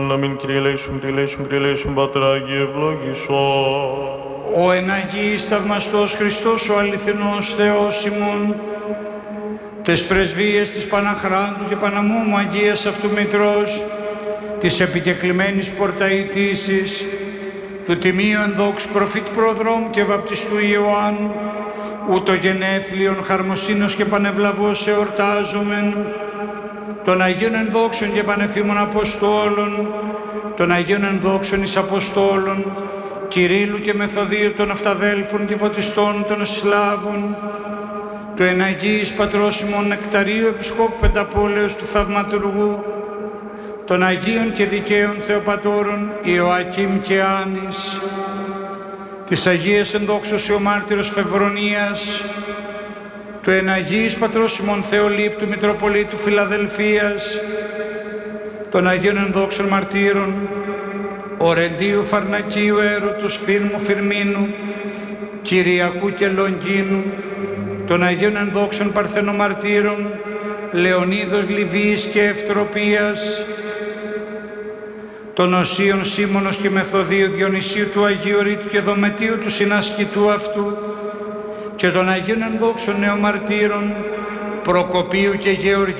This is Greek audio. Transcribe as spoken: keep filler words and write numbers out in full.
Αμήν, Κύριε ελέησον, Κύριε ελέησον, Κύριε ελέησον, Πάτερ Άγιε, ευλογήσον. Ο εν Αγίης θαυμαστός Χριστός, ο αληθινός Θεός ημών, τες πρεσβείες της Παναχράντου και Παναμόμου Αγίας Αυτού Μητρός, της επικεκλημένης πορταητήσης, του Τιμίου ενδόξου προφήτου προδρόμου και βαπτιστού Ιωάννου, ούτω γενέθλιον χαρμοσύνος και πανευλαβώς εορτάζομεν, των Αγίων ενδόξων και πανεφήμων Αποστόλων, των Αγίων ενδόξων εις Αποστόλων, Κυρίλλου και Μεθοδίου των Αυταδέλφων και Φωτιστών των Σλάβων, του εν Αγίης Πατρός ημών Νεκταρίου Επισκόπου Πενταπόλεως του Θαυματουργού, των Αγίων και Δικαίων Θεοπατώρων Ιωακήμ και Άνης, της Αγίας ενδόξως ο Μάρτυρος Φεβρονίας, του εν Αγίης Πατρός ημών Θεολύπτου Μητροπολίτου Φιλαδελφίας, των Αγίων ενδόξων Μαρτύρων, Ορεντίου Φαρνακίου Έρωτος Φύρμου Φυρμίνου, Κυριακού και Λογγίνου, των Αγίων ενδόξων Παρθενομαρτύρων, Λεωνίδος Λιβύης και Ευτροπίας, των Οσίων Σίμωνος και Μεθοδίου Διονυσίου του Αγίου Ρήτου και Δομετίου του συνασκητού αυτού, και των Αγίων ενδόξων Νεομαρτύρων, Προκοπίου και Γεωργίου